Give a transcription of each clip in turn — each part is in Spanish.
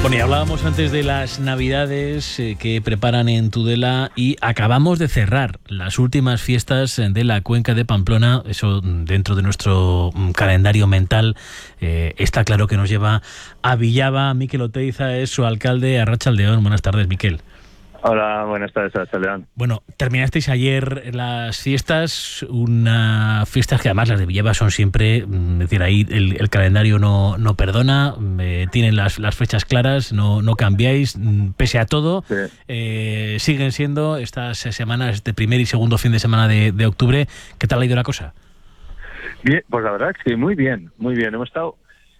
Bueno, y hablábamos antes de las Navidades que preparan en Tudela y acabamos de cerrar las últimas fiestas de la Cuenca de Pamplona. Eso dentro de nuestro calendario mental está claro que nos lleva a Villava. Miquel Oteiza es su alcalde. Arratsaldeon. Buenas tardes, Miquel. Hola, buenas tardes, Arratsaldeon. Bueno, terminasteis ayer las fiestas, unas fiestas que además las de Villava son siempre, es decir, ahí el calendario no perdona, tienen las fechas claras, no cambiáis, pese a todo, sí. Siguen siendo estas semanas, este primer y segundo fin de semana de octubre. ¿Qué tal ha ido la cosa? Bien, pues la verdad que sí, muy bien. Hemos estado,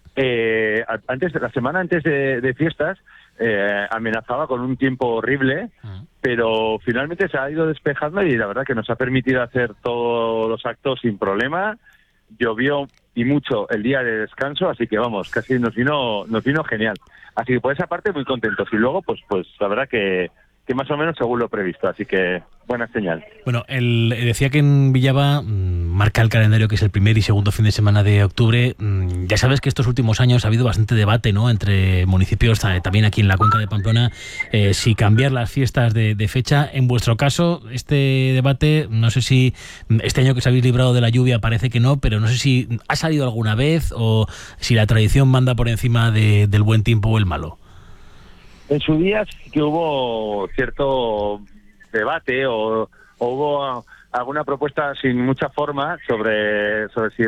la semana antes de fiestas, amenazaba con un tiempo horrible, pero finalmente se ha ido despejando y la verdad que nos ha permitido hacer todos los actos sin problema. Llovió y mucho el día de descanso, así que vamos, casi nos vino genial. Así que por esa parte muy contentos. Y luego, pues la verdad que más o menos según lo previsto, así que buena señal. Bueno, decía que en Villava marca el calendario que es el primer y segundo fin de semana de octubre. Ya sabes que estos últimos años ha habido bastante debate, ¿no?, entre municipios, también aquí en la Cuenca de Pamplona, si cambiar las fiestas de fecha. En vuestro caso, este debate, no sé si este año que os habéis librado de la lluvia parece que no, pero no sé si ha salido alguna vez o si la tradición manda por encima del buen tiempo o el malo. En su día sí que hubo cierto debate o hubo alguna propuesta sin mucha forma sobre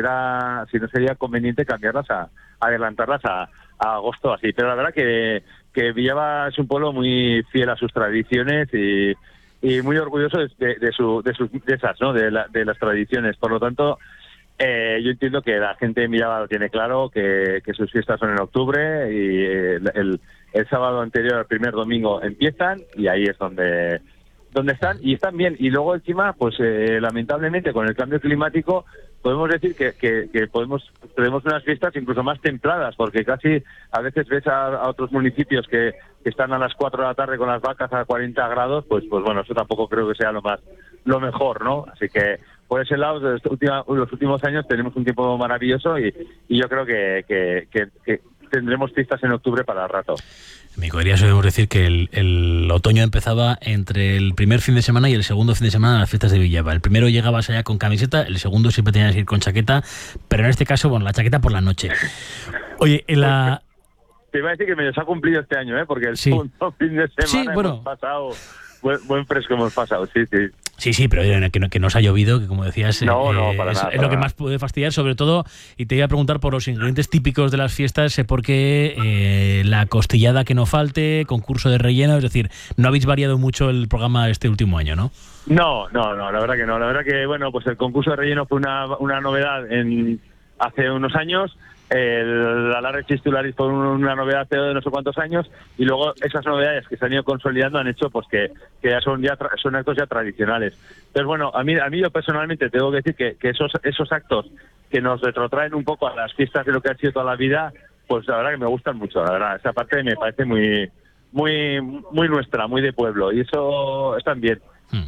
si no sería conveniente cambiarlas adelantarlas a agosto así. Pero la verdad que Villava es un pueblo muy fiel a sus tradiciones y muy orgulloso de esas, ¿no?, de las tradiciones. Por lo tanto, yo entiendo que la gente de Villava lo tiene claro, que sus fiestas son en octubre y el sábado anterior al primer domingo empiezan y ahí es donde están y están bien. Y luego encima, pues lamentablemente con el cambio climático podemos decir que tenemos unas fiestas incluso más templadas, porque casi a veces ves a otros municipios que están a las 4 de la tarde con las vacas a 40 grados, pues bueno, eso tampoco creo que sea lo mejor, ¿no? Así que por ese lado, los últimos años tenemos un tiempo maravilloso y yo creo que tendremos fiestas en octubre para el rato. En mi comería solemos decir que el otoño empezaba entre el primer fin de semana y el segundo fin de semana de las fiestas de Villava. El primero llegabas allá con camiseta, el segundo siempre tenías que ir con chaqueta, pero en este caso, bueno, la chaqueta por la noche. Oye, te iba a decir que me los ha cumplido este año, porque el segundo fin de semana hemos pasado, buen fresco hemos pasado, sí. Sí, pero que no os ha llovido, que como decías, para nada, es lo que más puede fastidiar, sobre todo, y te iba a preguntar por los ingredientes típicos de las fiestas, porque la costillada que no falte, concurso de relleno, es decir, no habéis variado mucho el programa este último año, ¿no? No, la verdad que no. La verdad que, bueno, pues el concurso de relleno fue una novedad hace unos años. El Alarre Chistularis fue una novedad hace no sé cuántos años, y luego esas novedades que se han ido consolidando han hecho pues que ya son actos ya tradicionales. Entonces, bueno, a mí yo personalmente tengo que decir que esos actos que nos retrotraen un poco a las fiestas de lo que ha sido toda la vida, pues la verdad que me gustan mucho, la verdad. Esa parte me parece muy nuestra, muy de pueblo, y eso están bien.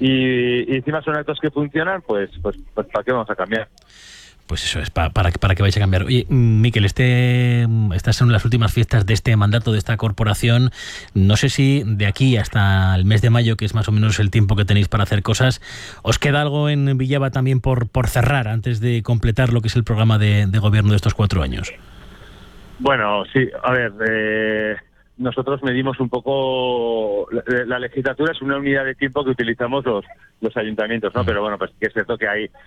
Y encima son actos que funcionan, pues ¿para qué vamos a cambiar? Pues eso es, para que vais a cambiar. Oye, Miquel, estas son las últimas fiestas de este mandato, de esta corporación. No sé si de aquí hasta el mes de mayo, que es más o menos el tiempo que tenéis para hacer cosas, ¿os queda algo en Villava también por cerrar antes de completar lo que es el programa de gobierno de estos 4 años? Bueno, sí, a ver, nosotros medimos un poco, la legislatura es una unidad de tiempo que utilizamos los ayuntamientos, ¿no? Pero bueno, pues que es cierto que hay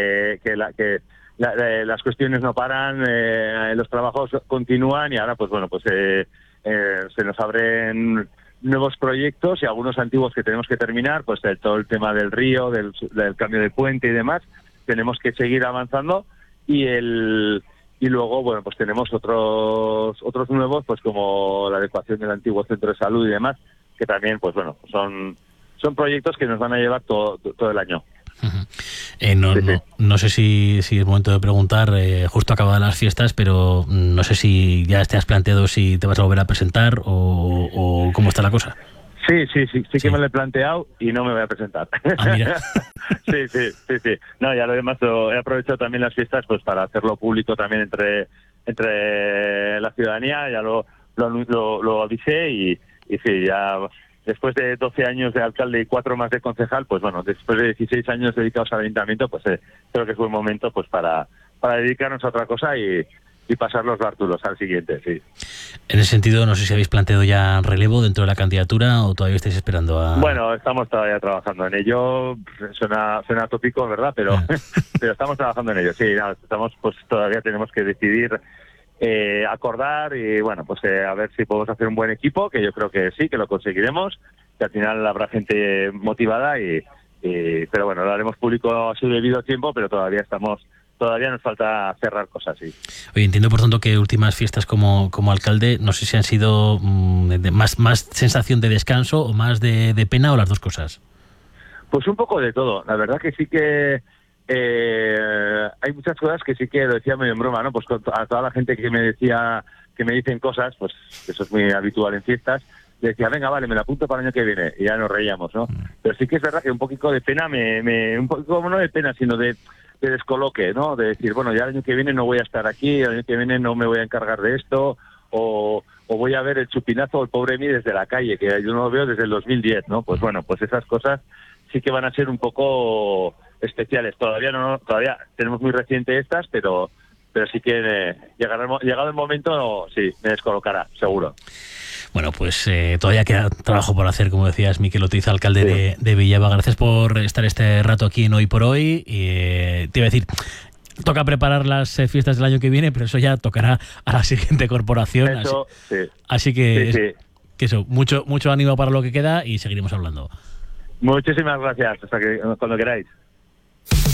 las cuestiones no paran, los trabajos continúan y ahora pues bueno, pues se nos abren nuevos proyectos y algunos antiguos que tenemos que terminar, pues todo el tema del río, del cambio de puente y demás, tenemos que seguir avanzando y luego, bueno, pues tenemos otros nuevos, pues como la adecuación del antiguo centro de salud y demás, que también, pues bueno, son proyectos que nos van a llevar todo el año. No sé si es momento de preguntar, justo acabadas las fiestas, pero no sé si ya te has planteado si te vas a volver a presentar o cómo está la cosa. Sí que me lo he planteado y no me voy a presentar. Mira. Sí. No, ya lo demás he aprovechado también las fiestas pues para hacerlo público también entre la ciudadanía. Ya lo lo avisé y sí, ya después de 12 años de alcalde y 4 más de concejal, pues bueno, después de 16 años dedicados al ayuntamiento, pues creo que es buen momento pues para dedicarnos a otra cosa y pasar los bártulos al siguiente, sí. En ese sentido, no sé si habéis planteado ya relevo dentro de la candidatura o todavía estáis esperando a... Bueno, estamos todavía trabajando en ello. Suena tópico, ¿verdad? Pero estamos trabajando en ello. Sí, estamos, pues todavía tenemos que decidir, acordar y bueno, pues a ver si podemos hacer un buen equipo, que yo creo que sí, que lo conseguiremos, que al final habrá gente motivada pero bueno, lo haremos público a su debido tiempo, pero todavía nos falta cerrar cosas, sí. Oye, entiendo por tanto que últimas fiestas como alcalde, no sé si han sido más sensación de descanso o más de pena o las dos cosas. Pues un poco de todo. La verdad que sí que hay muchas cosas que sí que lo decía medio en broma, ¿no? Pues a toda la gente que me dicen cosas, pues eso es muy habitual en fiestas, le decía, venga, vale, me la apunto para el año que viene, y ya nos reíamos, ¿no? Pero sí que es verdad que un poquito de pena, un poco no de pena, sino de descoloque, ¿no? De decir, bueno, ya el año que viene no voy a estar aquí, el año que viene no me voy a encargar de esto, o voy a ver el chupinazo o el pobre mí desde la calle, que yo no lo veo desde el 2010, ¿no? Pues bueno, pues esas cosas sí que van a ser un poco especiales. Todavía tenemos muy reciente estas, pero sí que llegado el momento, sí, me descolocará, seguro. Bueno, pues todavía queda trabajo por hacer, como decías, Miquel Otiz, alcalde de Villava. Gracias por estar este rato aquí en Hoy por Hoy. Y te iba a decir, toca preparar las fiestas del año que viene, pero eso ya tocará a la siguiente corporación. Eso, así que eso, mucho ánimo para lo que queda y seguiremos hablando. Muchísimas gracias. Hasta que cuando queráis.